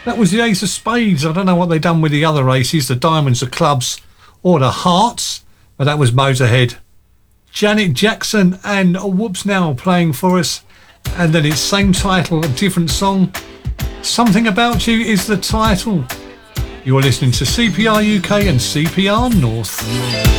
That was the ace of spades. I don't know what they've done with the other aces, the diamonds, the clubs, or the hearts, but that was Motorhead. Janet Jackson and Whoops Now playing for us, and then it's same title, a different song. Something About You is the title. You're listening to CPR UK and CPR North.